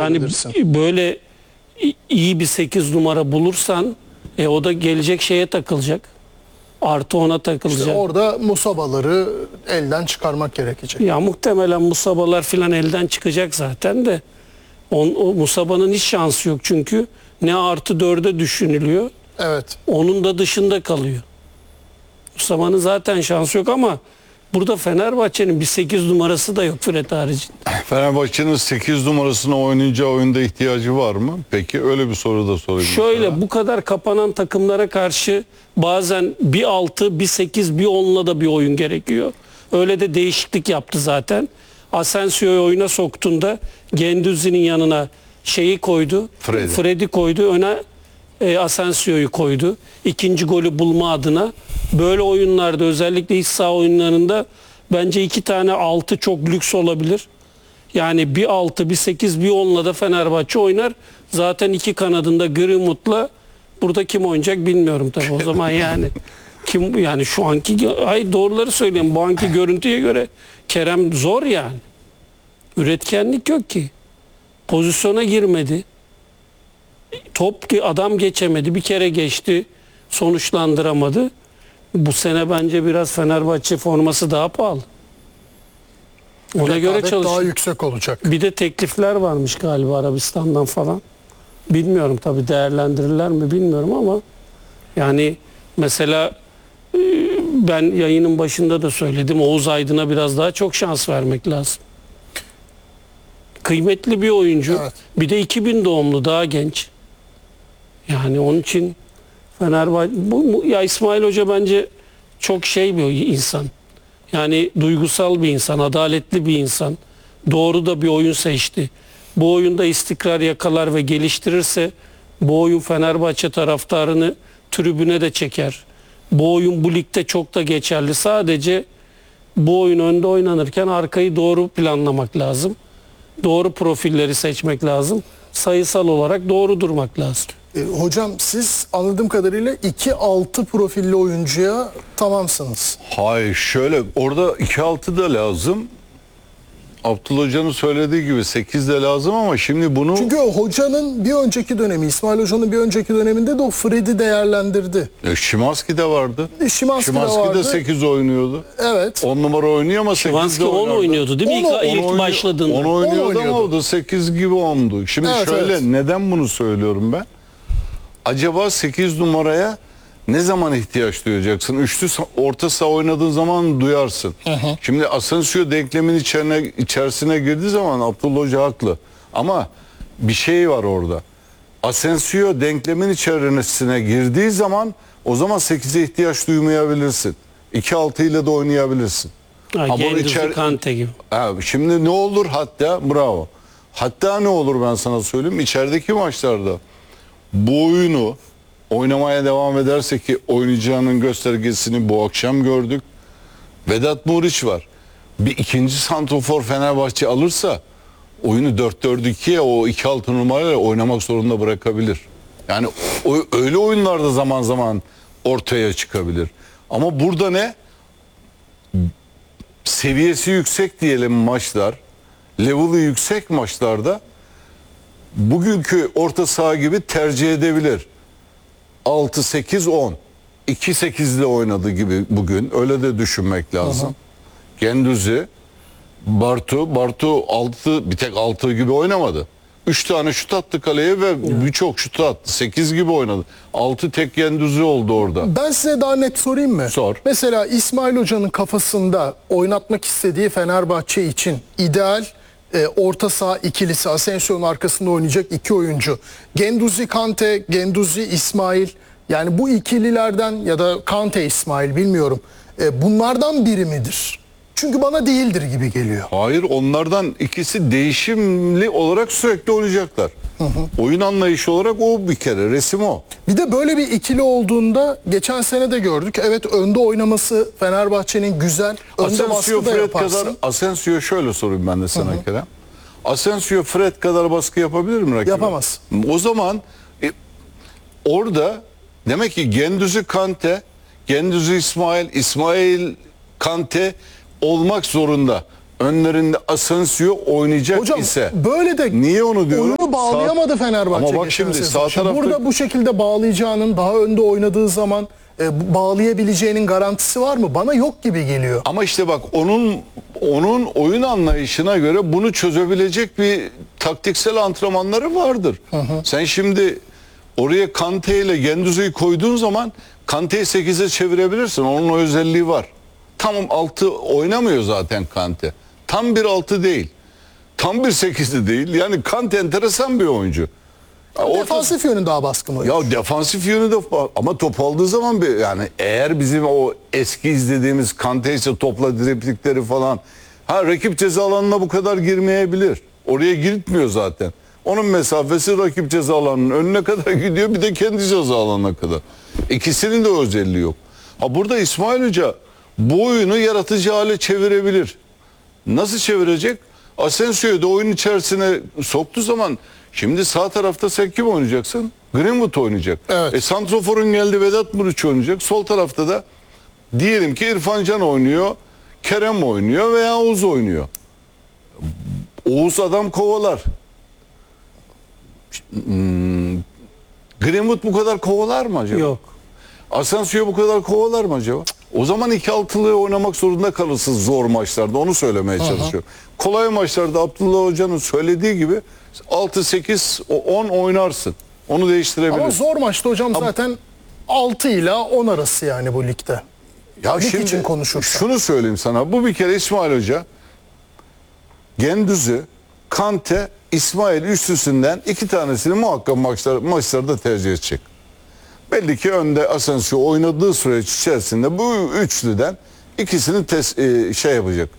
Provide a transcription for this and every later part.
yapabilirsin. Yani böyle iyi bir 8 numara bulursan o da gelecek şeye takılacak. Artı ona takılacak. İşte orada Musabaları elden çıkarmak gerekecek. Ya muhtemelen Musabalar filan elden çıkacak zaten de. O Musaba'nın hiç şansı yok çünkü ne artı 4'e düşünülüyor. Evet. Onun da dışında kalıyor. Musaba'nın zaten şansı yok ama burada Fenerbahçe'nin bir 8 numarası da yok Fred haricinde. Fenerbahçe'nin 8 numarasına oynayacağı oyunda ihtiyacı var mı? Peki öyle bir soru da sorayım. Şöyle sana. bu kadar kapanan takımlara karşı bazen bir 6, bir 8, bir 10'la da bir oyun gerekiyor. Öyle de değişiklik yaptı zaten. Asensio'yu oyuna soktuğunda Guendouzi'nin yanına şeyi koydu. Fred'i koydu. Öne Asensio'yu koydu. İkinci golü bulma adına. Böyle oyunlarda özellikle iç saha oyunlarında bence 2 tane 6 çok lüks olabilir. Yani bir 6, bir 8, bir 10'la da Fenerbahçe oynar. Zaten iki kanadında Greenwood'la burada kim oynayacak bilmiyorum tabii. O zaman yani kim yani şu anki doğruları söyleyeyim. Bu anki görüntüye göre Kerem zor yani. Üretkenlik yok ki. Pozisyona girmedi. Top adam geçemedi. Bir kere geçti. Sonuçlandıramadı. Bu sene bence biraz Fenerbahçe forması daha pahalı. Ona göre çalışıyor. Daha yüksek olacak. Bir de teklifler varmış galiba Arabistan'dan falan. Bilmiyorum tabii değerlendirirler mi bilmiyorum ama yani mesela ben yayının başında da söyledim, Oğuz Aydın'a biraz daha çok şans vermek lazım. Kıymetli bir oyuncu. Evet. Bir de 2000 doğumlu, daha genç. Yani onun için Fenerbahçe ya İsmail Hoca bence çok şey bir insan. Yani duygusal bir insan, adaletli bir insan. Doğru da bir oyun seçti. Bu oyunda istikrar yakalar ve geliştirirse bu oyun Fenerbahçe taraftarını tribüne de çeker. Bu oyun bu ligde çok da geçerli. Sadece bu oyun önde oynanırken arkayı doğru planlamak lazım. Doğru profilleri seçmek lazım. Sayısal olarak doğru durmak lazım. Hocam siz anladığım kadarıyla 2-6 profilli oyuncuya tamamsınız. Hayır şöyle orada 2-6 da lazım. Abdullah Hoca'nın söylediği gibi 8 de lazım ama şimdi bunu... Çünkü hocanın bir önceki dönemi, İsmail Hoca'nın bir önceki döneminde de o Fred'i değerlendirdi. Şimanski de vardı. Şimanski de Şimanski vardı. de 8 oynuyordu. Evet. 10 numara oynuyor ama 8 de Şimanski oynardı. 10 oynuyordu değil mi ilk başladığında? 10 oynuyordu ama oynuyordu. o da 8 gibi 10'du. Şimdi Evet, şöyle evet. neden bunu söylüyorum ben? Acaba 8 numaraya ne zaman ihtiyaç duyacaksın? Üçlü orta saha oynadığın zaman duyarsın. Şimdi Asensio denklemin içerisine girdiği zaman Abdullah Hoca haklı. Ama bir şey var orada. Asensio denklemin içerisine girdiği zaman o zaman 8'e ihtiyaç duymayabilirsin. 2-6 ile de oynayabilirsin. Guendouzi, Kante gibi. Şimdi ne olur hatta bravo. Hatta ne olur ben sana söyleyeyim. İçerideki maçlarda bu oyunu oynamaya devam ederse ki oynayacağının göstergesini bu akşam gördük. Vedat Muriç var. Bir ikinci santrofor Fenerbahçe alırsa oyunu 4-4-2'ye o 2-6 numarayla oynamak zorunda bırakabilir. Yani öyle oyunlarda zaman zaman ortaya çıkabilir. Ama burada ne? Seviyesi yüksek diyelim maçlar. Level'ı yüksek maçlarda bugünkü orta saha gibi tercih edebilir. 6-8-10. 2-8'de oynadı gibi bugün. Öyle de düşünmek lazım. Guendouzi, Bartu 6 bir tek 6 gibi oynamadı. 3 tane şut attı kaleye ve birçok şut attı. 8 gibi oynadı. 6 tek Guendouzi oldu orada. Ben size daha net sorayım mı? Sor. Mesela İsmail Hoca'nın kafasında oynatmak istediği Fenerbahçe için ideal orta saha ikilisi, Asensio'nun arkasında oynayacak iki oyuncu. Guendouzi Kante, Guendouzi İsmail, yani bu ikililerden ya da Kante İsmail bilmiyorum. Bunlardan biri midir? Çünkü bana değildir gibi geliyor. Hayır, onlardan ikisi değişimli olarak sürekli oynayacaklar. Oyun anlayışı olarak o bir kere resim o. Bir de böyle bir ikili olduğunda geçen sene de gördük. Evet, önde oynaması Fenerbahçe'nin güzel. Önde Asensio baskı da Fred yaparsın. kadar, Asensio şöyle sorayım ben de sana Kerem. Asensio Fred kadar baskı yapabilir mi rakibe? Yapamaz. O zaman orada demek ki Guendouzi Kante, Guendouzi İsmail, İsmail Kante olmak zorunda. önlerinde Asensio oynayacak Hocam ise böyle de niye onu diyorum? oyunu bağlayamadı Fenerbahçe. Ama bak geçen şimdi sezon. sağ tarafta Burada bu şekilde bağlayacağının, daha önde oynadığı zaman bağlayabileceğinin garantisi var mı? Bana yok gibi geliyor. ama işte bak onun oyun anlayışına göre bunu çözebilecek bir taktiksel antrenmanları vardır. Sen şimdi oraya Kante ile Gendouzi'yi koyduğun zaman Kante'yi 8'e çevirebilirsin. Onun o özelliği var. Tamam 6 oynamıyor zaten Kante. Tam bir 6 değil. Tam bir 8'de değil. Yani Kante enteresan bir oyuncu. Defansif yönü daha baskın oynuyor. Ya defansif yönü de ama top aldığı zaman yani eğer bizim o eski izlediğimiz Kante ise topla driplikleri falan rakip ceza alanına bu kadar girmeyebilir. Oraya gitmiyor zaten. Onun mesafesi rakip ceza alanının önüne kadar gidiyor, bir de kendi ceza alanına kadar. İkisinin de özelliği yok. Burada İsmail Hoca bu oyunu yaratıcı hale çevirebilir. Nasıl çevirecek? Asensio'yu da oyun içerisine soktuğu zaman şimdi sağ tarafta sen kim oynayacaksın? Greenwood oynayacak. Evet. Santrofor'un geldi, Vedat Muriç oynayacak. Sol tarafta da diyelim ki İrfan Can oynuyor, Kerem oynuyor veya Oğuz oynuyor. Oğuz adam kovalar. Greenwood bu kadar kovalar mı acaba? Yok. Asensio bu kadar kovalar mı acaba? O zaman 2-6'lığı oynamak zorunda kalırsınız zor maçlarda. Onu söylemeye çalışıyorum. Kolay maçlarda Abdullah Hoca'nın söylediği gibi 6-8-10 oynarsın. Onu değiştirebilirsin. Ama zor maçta hocam zaten 6 ile 10 arası yani bu ligde. Ya Lig şimdi için konuşursak. şunu söyleyeyim sana. Bu bir kere İsmail Hoca Gendouzi, Kante, İsmail üçlüsünden 2 tanesini muhakkak maçlarda tercih edecek. Belli ki önde Asensio oynadığı süreç içerisinde bu üçlüden ikisini yapacak.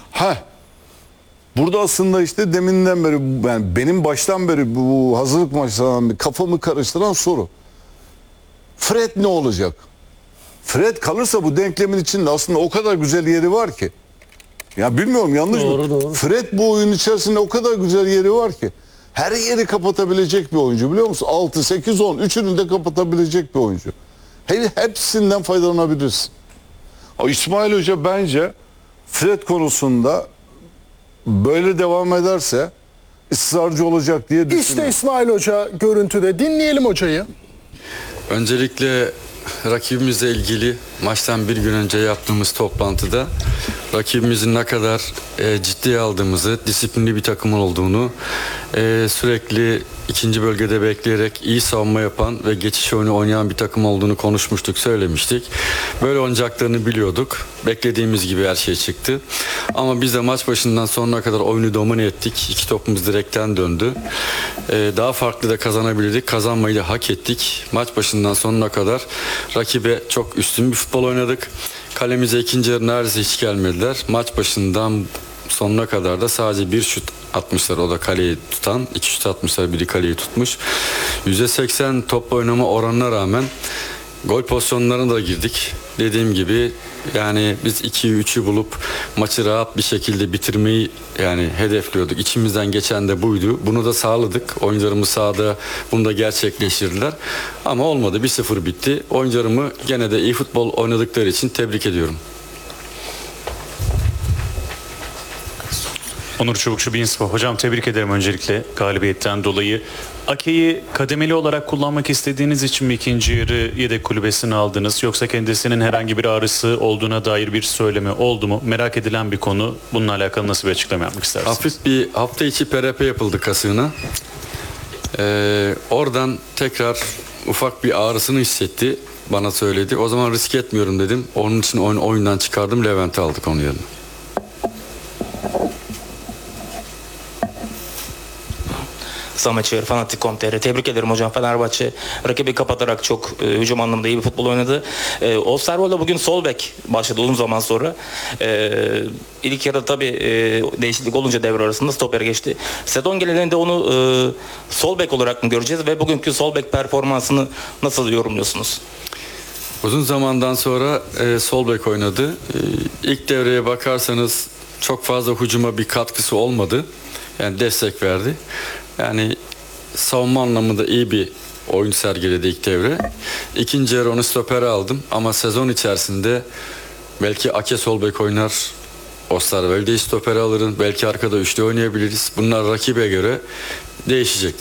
Burada aslında işte deminden beri yani benim baştan beri bu hazırlık maçlarından bir kafamı karıştıran soru. Fred ne olacak? Fred kalırsa bu denklemin içinde aslında o kadar güzel yeri var ki. Ya bilmiyorum yanlış mı? Doğru. Fred bu oyun içerisinde o kadar güzel yeri var ki. Her yeri kapatabilecek bir oyuncu biliyor musun? 6, 8, 10 üçünü de kapatabilecek bir oyuncu. Hepsinden faydalanabilirsin. İsmail Hoca bence Fred konusunda böyle devam ederse ısrarcı olacak diye düşünüyorum. İşte İsmail Hoca görüntüde. Dinleyelim hocayı. Öncelikle rakibimizle ilgili maçtan bir gün önce yaptığımız toplantıda rakibimizin ne kadar ciddiye aldığımızı, disiplinli bir takım olduğunu, sürekli ikinci bölgede bekleyerek iyi savunma yapan ve geçiş oyunu oynayan bir takım olduğunu konuşmuştuk, söylemiştik. Böyle oynayacaklarını biliyorduk. Beklediğimiz gibi her şey çıktı. Ama biz de maç başından sonuna kadar oyunu domine ettik. 2 topumuz direkten döndü. Daha farklı da kazanabilirdik. Kazanmayı da hak ettik. Maç başından sonuna kadar rakibe çok üstün bir futbol oynadık. Kalemize ikinci yarı neredeyse hiç gelmediler. Maç başından sonuna kadar da sadece bir şut atmışlar. O da kaleyi tutan. 2 şut atmışlar. Biri kaleyi tutmuş. %80 top oynama oranına rağmen gol pozisyonlarına da girdik. Dediğim gibi yani biz 2'yi 3'ü bulup maçı rahat bir şekilde bitirmeyi yani hedefliyorduk. İçimizden geçen de buydu. Bunu da sağladık. Oyuncularımız sahada bunu da gerçekleştirdiler. Ama olmadı. 1-0 bitti. Oyuncularımı gene de iyi futbol oynadıkları için tebrik ediyorum. Onur Çubukçu, Beanspor. Hocam tebrik ederim öncelikle galibiyetten dolayı. Ake'yi kademeli olarak kullanmak istediğiniz için mi ikinci yarı yedek kulübesine aldınız? Yoksa kendisinin herhangi bir ağrısı olduğuna dair bir söylemi oldu mu? Merak edilen bir konu. Bununla alakalı nasıl bir açıklama yapmak istersiniz? Hafif bir hafta içi PRP yapıldı kasığına. Oradan tekrar ufak bir ağrısını hissetti. Bana söyledi. O zaman risk etmiyorum dedim. Onun için oyundan çıkardım. Levent'i aldık onun yerine. Samet Çığır, Fanatik.com.tr. Tebrik ederim hocam. Fenerbahçe rakibi kapatarak çok hücum anlamında iyi bir futbol oynadı. Osterwold'la bugün sol bek başladı uzun zaman sonra. İlk yarıda tabii değişiklik olunca devre arasında stopere geçti. Sezon genelinde onu sol bek olarak mı göreceğiz ve bugünkü sol bek performansını nasıl yorumluyorsunuz? Uzun zamandan sonra sol bek oynadı. İlk devreye bakarsanız çok fazla hücuma bir katkısı olmadı. Yani destek verdi. Yani savunma anlamında iyi bir oyun sergiledi ilk devre. İkinci yarı onu stopere aldım ama sezon içerisinde belki Ake sol bek oynar Osterwolde'yi stopere alırım. Belki arkada üçlü oynayabiliriz. Bunlar rakibe göre değişecek.